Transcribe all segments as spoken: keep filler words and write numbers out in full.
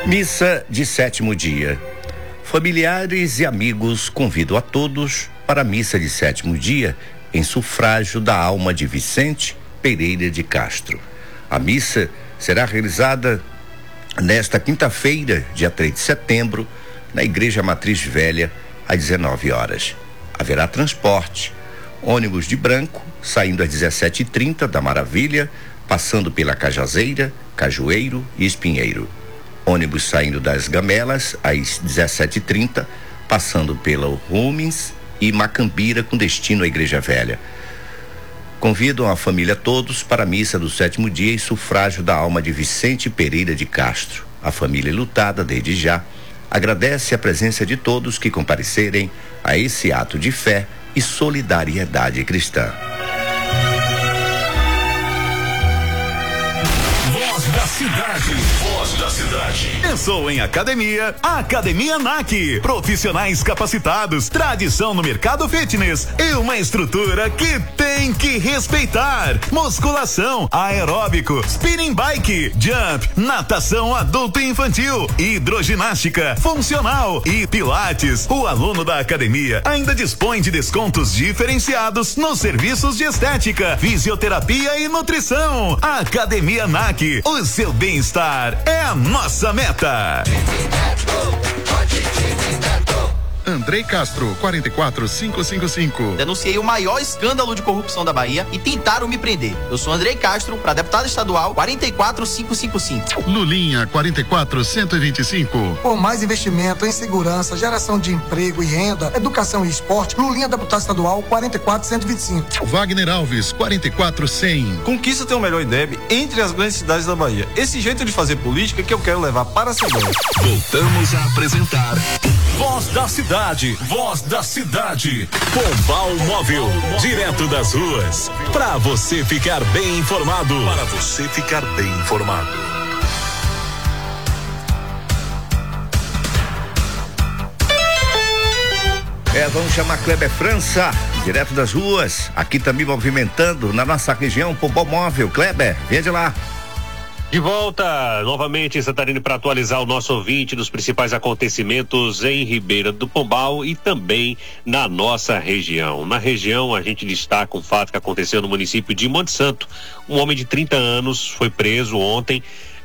Missa de sétimo dia. Familiares e amigos convido a todos para a missa de sétimo dia em sufrágio da alma de Vicente Pereira de Castro. A missa será realizada nesta quinta-feira, dia três de setembro, na Igreja Matriz Velha, às dezenove horas. Haverá transporte, ônibus de branco, saindo às dezessete e trinta da Maravilha, passando pela Cajazeira, Cajueiro e Espinheiro. Ônibus saindo das Gamelas às dezessete e trinta, passando pela Rumens e Macambira com destino à Igreja Velha. Convidam a família todos para a missa do sétimo dia em sufrágio da alma de Vicente Pereira de Castro. A família lutada desde já agradece a presença de todos que comparecerem a esse ato de fé e solidariedade cristã. Voz da cidade. Voz da cidade. Pensou em academia? Academia N A C. Profissionais capacitados, tradição no mercado fitness e uma estrutura que tem que respeitar. Musculação, aeróbico, spinning bike, jump, natação adulto e infantil, hidroginástica, funcional e pilates. O aluno da academia ainda dispõe de descontos diferenciados nos serviços de estética, fisioterapia e nutrição. Academia N A C. O seu bem-estar é a nossa meta. Andrei Castro, quarenta e quatro, quinhentos e cinquenta e cinco. Denunciei o maior escândalo de corrupção da Bahia e tentaram me prender. Eu sou Andrei Castro, para deputado estadual, quarenta e quatro, quinhentos e cinquenta e cinco. Lulinha, quarenta e quatro, cento e vinte e cinco. Por mais investimento em segurança, geração de emprego e renda, educação e esporte, Lulinha, deputado estadual, quarenta e quatro, cento e vinte e cinco. Wagner Alves, quarenta e quatro, cem. Conquista tem o melhor I D E B entre as grandes cidades da Bahia. Esse jeito de fazer política que eu quero levar para a Assembleia. Voltamos a apresentar Voz da Cidade, Voz da Cidade. Pombal Móvel, direto das ruas, para você ficar bem informado. Para você ficar bem informado. É, vamos chamar Kleber França, direto das ruas, aqui também movimentando na nossa região, Pombal Móvel. Kleber, vem de lá. De volta novamente, Santarém, para atualizar o nosso ouvinte dos principais acontecimentos em Ribeira do Pombal e também na nossa região. Na região, a gente destaca um fato que aconteceu no município de Monte Santo. Um homem de trinta anos foi preso ontem,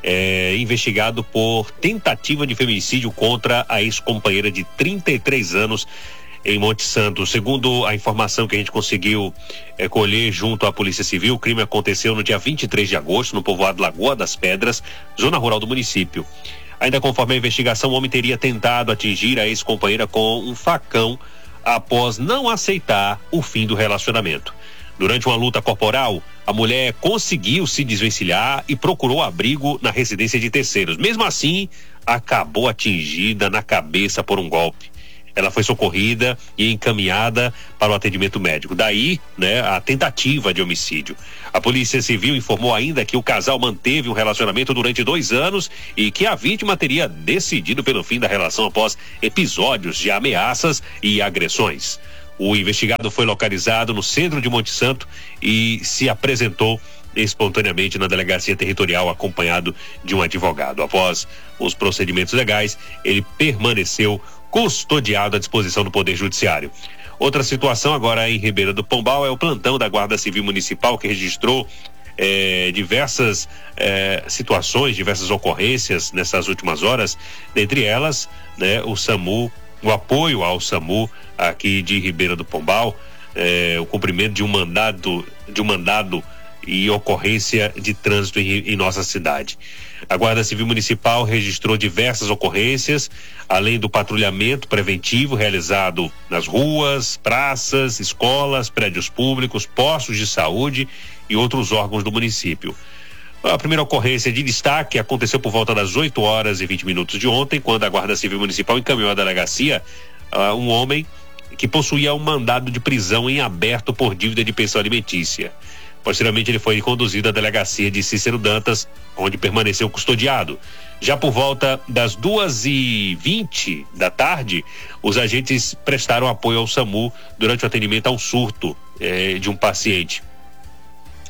é, investigado por tentativa de feminicídio contra a ex-companheira de trinta e três anos em Monte Santo. Segundo a informação que a gente conseguiu é, colher junto à Polícia Civil, o crime aconteceu no dia vinte e três de agosto, no povoado Lagoa das Pedras, zona rural do município. Ainda conforme a investigação, o homem teria tentado atingir a ex-companheira com um facão após não aceitar o fim do relacionamento. Durante uma luta corporal, a mulher conseguiu se desvencilhar e procurou abrigo na residência de terceiros. Mesmo assim, acabou atingida na cabeça por um golpe. Ela foi socorrida e encaminhada para o atendimento médico. Daí, né, a tentativa de homicídio. A Polícia Civil informou ainda que o casal manteve um relacionamento durante dois anos e que a vítima teria decidido pelo fim da relação após episódios de ameaças e agressões. O investigado foi localizado no centro de Monte Santo e se apresentou espontaneamente na delegacia territorial acompanhado de um advogado. Após os procedimentos legais, ele permaneceu custodiado à disposição do Poder Judiciário. Outra situação agora em Ribeira do Pombal é o plantão da Guarda Civil Municipal, que registrou eh, diversas eh, situações, diversas ocorrências nessas últimas horas, dentre elas, né, o SAMU, o apoio ao SAMU aqui de Ribeira do Pombal, eh, o cumprimento de um mandado, de um mandado e ocorrência de trânsito em, em nossa cidade. A Guarda Civil Municipal registrou diversas ocorrências, além do patrulhamento preventivo realizado nas ruas, praças, escolas, prédios públicos, postos de saúde e outros órgãos do município. A primeira ocorrência de destaque aconteceu por volta das oito horas e vinte minutos de ontem, quando a Guarda Civil Municipal encaminhou à delegacia uh, um homem que possuía um mandado de prisão em aberto por dívida de pensão alimentícia. Posteriormente, ele foi conduzido à delegacia de Cícero Dantas, onde permaneceu custodiado. Já por volta das duas e vinte da tarde, os agentes prestaram apoio ao SAMU durante o atendimento ao surto eh, de um paciente.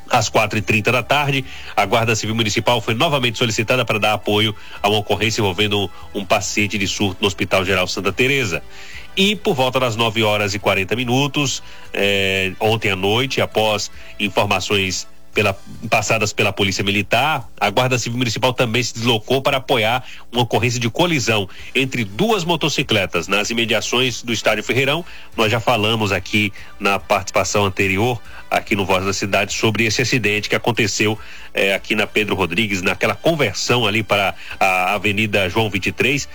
Às quatro e trinta da tarde, a Guarda Civil Municipal foi novamente solicitada para dar apoio a uma ocorrência envolvendo um paciente de surto no Hospital Geral Santa Teresa. E por volta das nove horas e quarenta minutos, eh, ontem à noite, após informações Pela, passadas pela Polícia Militar, a Guarda Civil Municipal também se deslocou para apoiar uma ocorrência de colisão entre duas motocicletas nas imediações do Estádio Ferreirão. Nós já falamos aqui na participação anterior, aqui no Voz da Cidade, sobre esse acidente que aconteceu eh, aqui na Pedro Rodrigues, naquela conversão ali para a Avenida João vinte e três,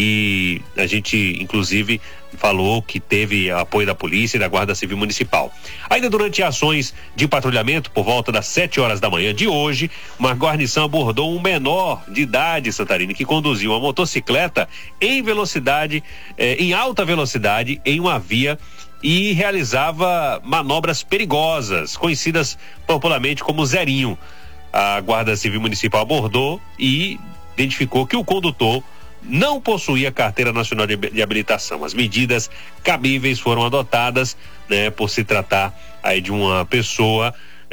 e a gente inclusive falou que teve apoio da polícia e da Guarda Civil Municipal. Ainda durante ações de patrulhamento, por volta das sete horas da manhã de hoje, uma guarnição abordou um menor de idade, Santarine, que conduziu uma motocicleta em velocidade, eh, em alta velocidade, em uma via e realizava manobras perigosas, conhecidas popularmente como zerinho. A Guarda Civil Municipal abordou e identificou que o condutor não possuía carteira nacional de, de habilitação. As medidas cabíveis foram adotadas, né, por se tratar aí de uma pessoa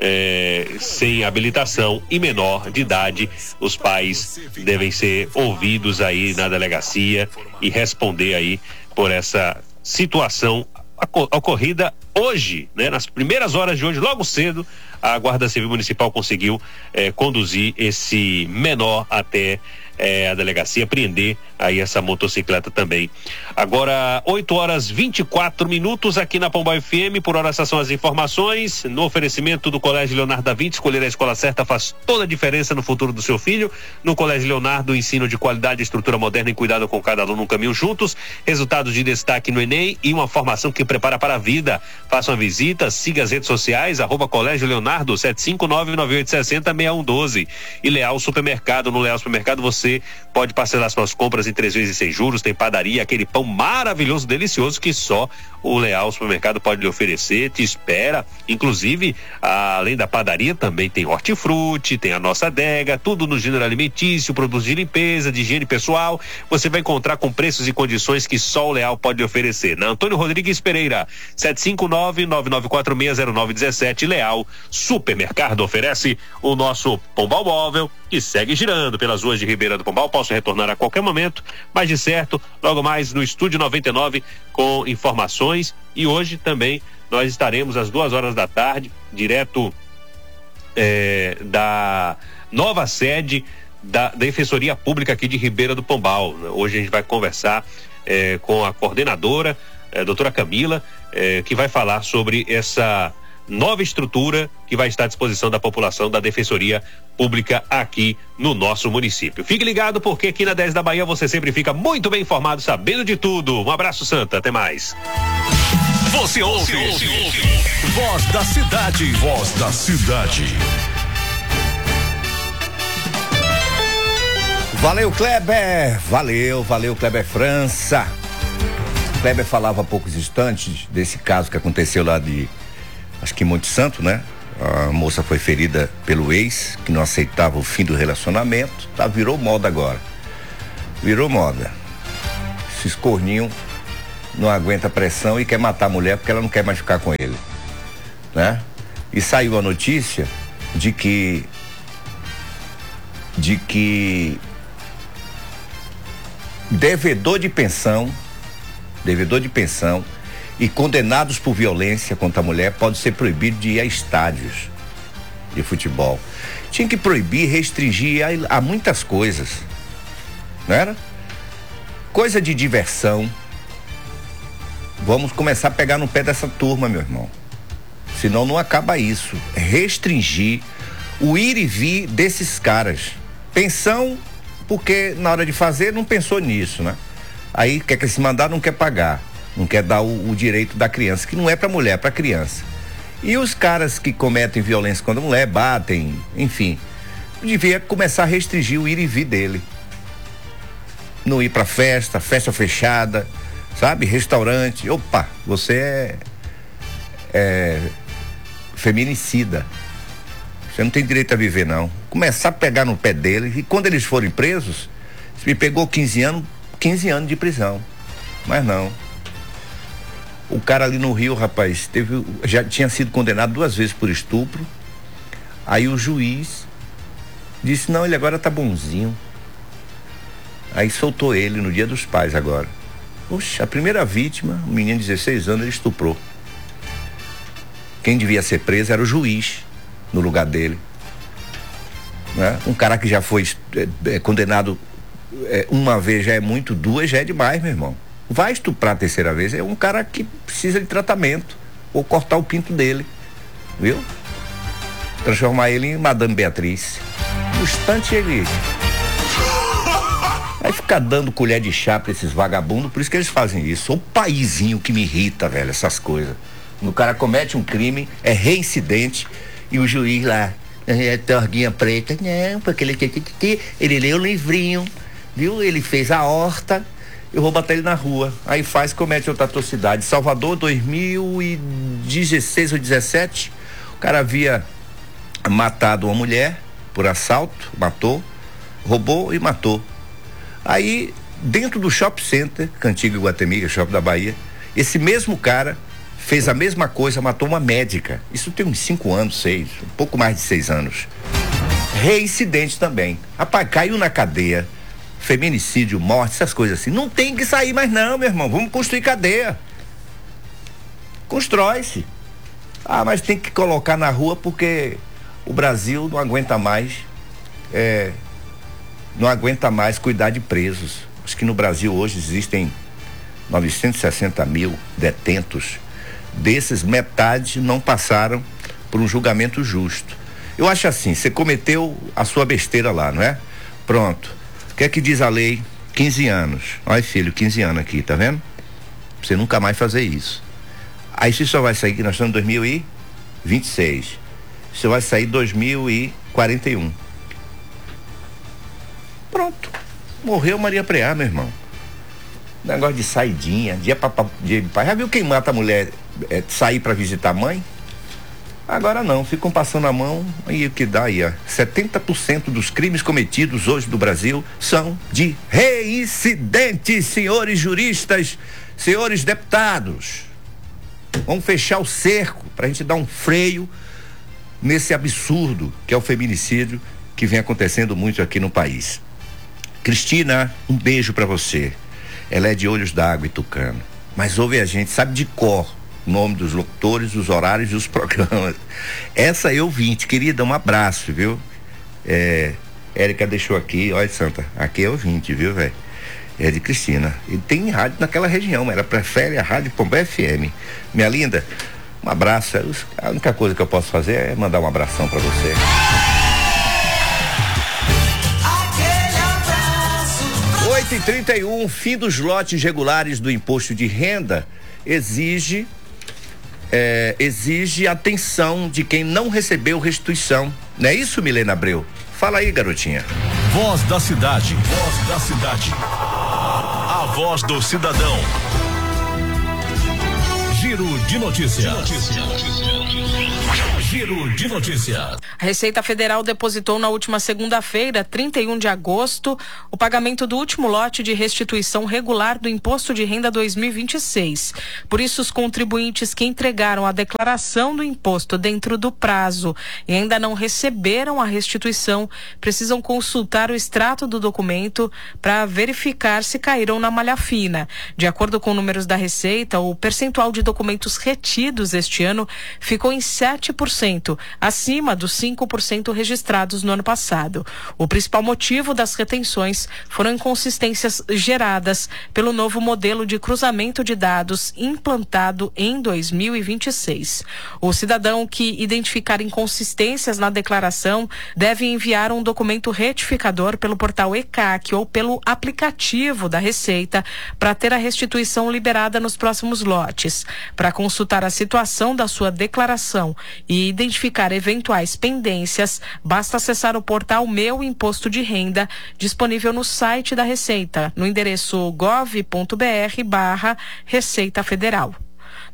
é, sem habilitação e menor de idade. Os pais devem ser ouvidos aí na delegacia e responder aí por essa situação ocorrida hoje, né? Nas primeiras horas de hoje, logo cedo, a Guarda Civil Municipal conseguiu eh, conduzir esse menor até eh, a delegacia, prender aí essa motocicleta também. Agora, oito horas e vinte e quatro minutos aqui na Pombal F M. Por hora, essas são as informações. No oferecimento do Colégio Leonardo da Vinci, escolher a escola certa faz toda a diferença no futuro do seu filho. No Colégio Leonardo, ensino de qualidade, estrutura moderna e cuidado com cada aluno, um caminho juntos. Resultados de destaque no Enem e uma formação que prepara para a vida. Faça uma visita, siga as redes sociais, arroba Colégio Leonardo, sete cinco nove, nove oito seis zero, seis um um doze. E Leal Supermercado. No Leal Supermercado você pode parcelar suas compras em três vezes sem juros. Tem padaria, aquele pão maravilhoso, delicioso que só o Leal Supermercado pode lhe oferecer. Te espera. Inclusive, além da padaria, também tem hortifruti, tem a nossa adega, tudo no gênero alimentício, produtos de limpeza, de higiene pessoal. Você vai encontrar com preços e condições que só o Leal pode lhe oferecer. Na Antônio Rodrigues Pereira, sete cinco nove, nove nove quatro seis zero nove um sete. Leal Supermercado oferece o nosso Pombal Móvel, que segue girando pelas ruas de Ribeira do Pombal. Posso retornar a qualquer momento, mas de certo, logo mais no Estúdio noventa e nove com informações. E hoje também nós estaremos às duas horas da tarde, direto eh, da nova sede da Defensoria Pública aqui de Ribeira do Pombal. Hoje a gente vai conversar eh, com a coordenadora, a doutora Camila, eh, que vai falar sobre essa nova estrutura que vai estar à disposição da população da Defensoria Pública aqui no nosso município. Fique ligado, porque aqui na dez da Bahia você sempre fica muito bem informado, sabendo de tudo. Um abraço, Santa, até mais. Você ouve, você ouve, ouve. Voz da Cidade. Voz da Cidade. Valeu, Kleber, valeu, valeu, Kleber França. Kleber falava há poucos instantes desse caso que aconteceu lá de, acho que em Monte Santo, né? A moça foi ferida pelo ex, que não aceitava o fim do relacionamento, tá? Virou moda agora. Virou moda. Esses corninhos não aguenta pressão e quer matar a mulher porque ela não quer mais ficar com ele, né? E saiu a notícia de que de que devedor de pensão devedor de pensão e condenados por violência contra a mulher pode ser proibido de ir a estádios de futebol. Tinha que proibir, restringir a, a muitas coisas, não era? Coisa de diversão. Vamos começar a pegar no pé dessa turma, meu irmão. Senão não acaba isso. Restringir o ir e vir desses caras. Pensão, porque na hora de fazer não pensou nisso, né? Aí quer que se mandar, não quer pagar, não quer dar o, o direito da criança, que não é pra mulher, é pra criança. E os caras que cometem violência contra a mulher, batem, enfim, devia começar a restringir o ir e vir dele. Não ir pra festa, festa fechada, sabe? Restaurante, opa, você é, é feminicida. Você não tem direito a viver, não. Começar a pegar no pé dele, e quando eles forem presos, se me pegou quinze anos, quinze anos de prisão. Mas não. O cara ali no Rio, rapaz, teve, já tinha sido condenado duas vezes por estupro. Aí o juiz disse, não, ele agora tá bonzinho. Aí soltou ele no Dia dos Pais agora. Puxa, a primeira vítima, um menino de dezesseis anos, ele estuprou. Quem devia ser preso era o juiz, no lugar dele. Né? Um cara que já foi é, é, condenado é, uma vez já é muito, duas já é demais, meu irmão. Vai estuprar a terceira vez, é um cara que precisa de tratamento, ou cortar o pinto dele, viu? Transformar ele em Madame Beatriz. No instante ele... Aí fica dando colher de chá pra esses vagabundos, por isso que eles fazem isso. O paizinho que me irrita, velho, essas coisas. O cara comete um crime, é reincidente, e o juiz lá, é torguinha preta, não, porque ele, ele leu o livrinho, viu? Ele fez a horta, eu vou botar ele na rua. Aí faz, comete outra atrocidade. Salvador, dois mil e dezesseis ou dezessete, o cara havia matado uma mulher por assalto, matou, roubou e matou. Aí, dentro do shopping center, Cantiga Iguatemi, shopping da Bahia, esse mesmo cara fez a mesma coisa, matou uma médica. Isso tem uns cinco anos, seis, um pouco mais de seis anos. Reincidente também. Rapaz, caiu na cadeia, feminicídio, morte, essas coisas assim. Não tem que sair mais não, meu irmão, vamos construir cadeia. Constrói-se. Ah, mas tem que colocar na rua porque o Brasil não aguenta mais, é, não aguenta mais cuidar de presos. Acho que no Brasil hoje existem novecentos e sessenta mil detentos. Desses, metade não passaram por um julgamento justo. Eu acho assim, você cometeu a sua besteira lá, não é? Pronto. O que é que diz a lei? quinze anos. Olha, filho, quinze anos aqui, tá vendo? Você nunca mais fazer isso. Aí você só vai sair, nós estamos em dois mil e vinte e seis. Você vai sair em dois mil e quarenta e um. Pronto. Morreu Maria Preá, meu irmão. Negócio de saidinha, dia pra, dia de pai. Já viu quem mata a mulher é, sair pra visitar a mãe? Agora não, ficam passando a mão e o que dá aí, ó. setenta por cento dos crimes cometidos hoje no Brasil são de reincidentes, senhores juristas, senhores deputados. Vamos fechar o cerco pra gente dar um freio nesse absurdo que é o feminicídio que vem acontecendo muito aqui no país. Cristina, um beijo pra você. Ela é de Olhos d'Água e Tucano, mas ouve a gente, sabe de cor o nome dos locutores, os horários e os programas. Essa eu ouvinte, querida, um abraço, viu? É, Érica deixou aqui, olha, Santa, aqui é ouvinte, viu, velho? É de Cristina. E tem rádio naquela região, ela prefere a Rádio Pombé F M. Minha linda, um abraço. A única coisa que eu posso fazer é mandar um abração pra você. oito e trinta e um, fim dos lotes regulares do imposto de renda exige é, exige atenção de quem não recebeu restituição. Não é isso, Milena Abreu? Fala aí, garotinha. Voz da cidade. Voz da cidade. A voz do cidadão. Giro de notícias. Giro de notícias. A Receita Federal depositou na última segunda-feira, trinta e um de agosto, o pagamento do último lote de restituição regular do Imposto de Renda dois mil e vinte e seis. Por isso, os contribuintes que entregaram a declaração do imposto dentro do prazo e ainda não receberam a restituição precisam consultar o extrato do documento para verificar se caíram na malha fina. De acordo com números da Receita, o percentual de documentos retidos este ano ficou em sete por cento, acima dos cinco por cento registrados no ano passado. O principal motivo das retenções foram inconsistências geradas pelo novo modelo de cruzamento de dados implantado em dois mil e vinte e seis. O cidadão que identificar inconsistências na declaração deve enviar um documento retificador pelo portal E C A C ou pelo aplicativo da Receita para ter a restituição liberada nos próximos lotes. Para consultar a situação da sua declaração e identificar eventuais pendências, basta acessar o portal Meu Imposto de Renda, disponível no site da Receita, no endereço gov ponto br barra Receita Federal.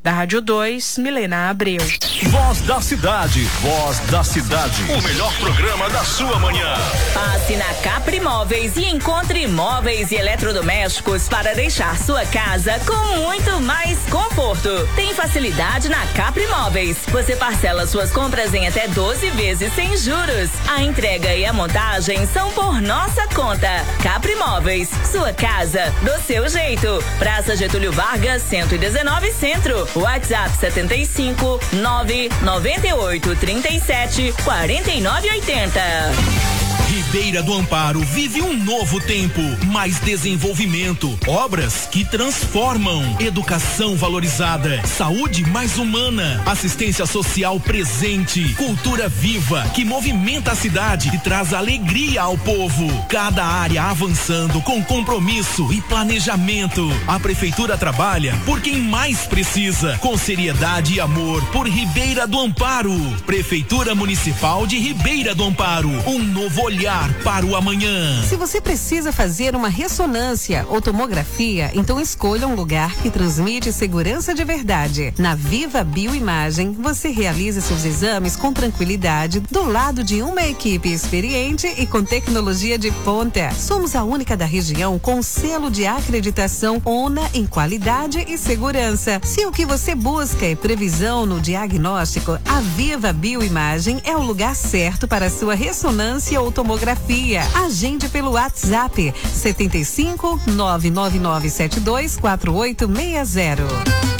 Da Rádio dois, Milena Abreu. Voz da cidade, voz da cidade. O melhor programa da sua manhã. Passe na Capri Móveis e encontre móveis e eletrodomésticos para deixar sua casa com muito mais conforto. Tem facilidade na Capri Móveis. Você parcela suas compras em até doze vezes sem juros. A entrega e a montagem são por nossa conta. Capri Móveis, sua casa do seu jeito. Praça Getúlio Vargas, cento e dezenove Centro. WhatsApp setenta e cinco, nove nove oito, trinta e sete, quarenta e nove oitenta. Ribeira do Amparo vive um novo tempo, mais desenvolvimento, obras que transformam, educação valorizada, saúde mais humana, assistência social presente, cultura viva que movimenta a cidade e traz alegria ao povo. Cada área avançando com compromisso e planejamento. A prefeitura trabalha por quem mais precisa, com seriedade e amor por Ribeira do Amparo. Prefeitura Municipal de Ribeira do Amparo, um novo olhar para o amanhã. Se você precisa fazer uma ressonância ou tomografia, então escolha um lugar que transmite segurança de verdade. Na Viva Bioimagem, você realiza seus exames com tranquilidade do lado de uma equipe experiente e com tecnologia de ponta. Somos a única da região com selo de acreditação ONA em qualidade e segurança. Se o que você busca é previsão no diagnóstico, a Viva Bioimagem é o lugar certo para sua ressonância ou tomografia. Agende pelo WhatsApp setenta e cinco, nove nove nove sete dois quatro oito seis zero.